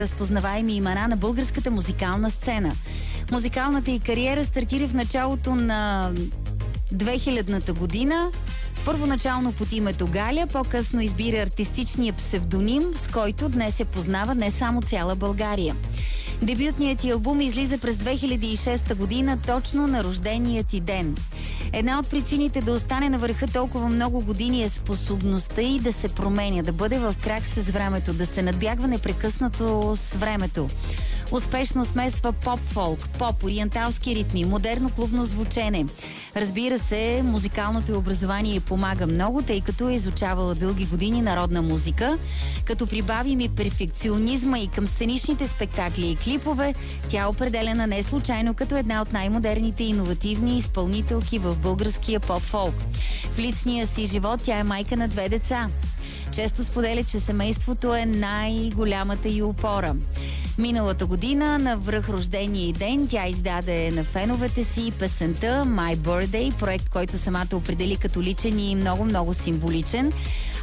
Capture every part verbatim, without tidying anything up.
разпознаваеми имена на българската музикална сцена. Музикалната й кариера стартира в началото на две хилядната година. Първоначално под името Галя, по-късно избира артистичния псевдоним, с който днес се познава не само цяла България. Дебютният ти албум излиза през две хиляди и шеста година, точно на рождения ти ден. Една от причините да остане на върха толкова много години е способността й да се променя, да бъде в крак с времето, да се надбягва непрекъснато с времето. Успешно смесва поп-фолк, поп, ориенталски ритми, модерно клубно звучене. Разбира се, музикалното й образование й помага много, тъй като е изучавала дълги години народна музика. Като прибавим и перфекционизма и към сценичните спектакли и клипове, тя е определена не случайно като една от най-модерните и иновативни изпълнителки в българския поп-фолк. В личния си живот тя е майка на две деца. Често споделя, че семейството е най-голямата й опора. Миналата година, на връх рождения й ден, тя издаде на феновете си песента My Birthday, проект, който самата определи като личен и много-много символичен.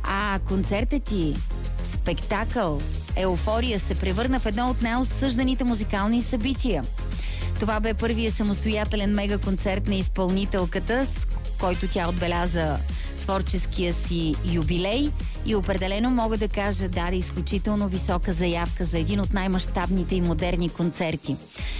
А концертът ти, спектакъл, еуфория, се превърна в едно от най-осъжданите музикални събития. Това бе първият самостоятелен мега-концерт на изпълнителката, с който тя отбеляза творческия си юбилей и определено мога да кажа, даде изключително висока заявка за един от най-мащабните и модерни концерти.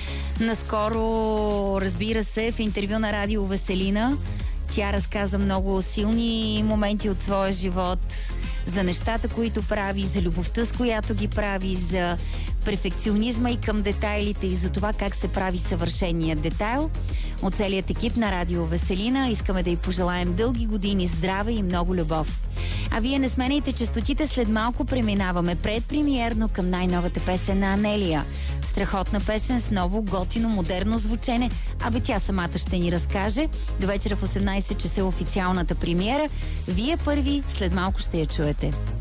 Наскоро, разбира се, в интервю на Радио Веселина, тя разказа много силни моменти от своя живот, за нещата, които прави, за любовта, с която ги прави, за перфекционизма и към детайлите и за това как се прави съвършеният детайл. От целият екип на Радио Веселина искаме да й пожелаем дълги години здраве и много любов. А вие не сменяйте честотите, след малко преминаваме предпремиерно към най-новата песен на Анелия. Страхотна песен с ново, готино, модерно звучене. Абе тя самата ще ни разкаже. До вечера в осемнайсет часа е официалната премиера. Вие първи, след малко ще я чуете.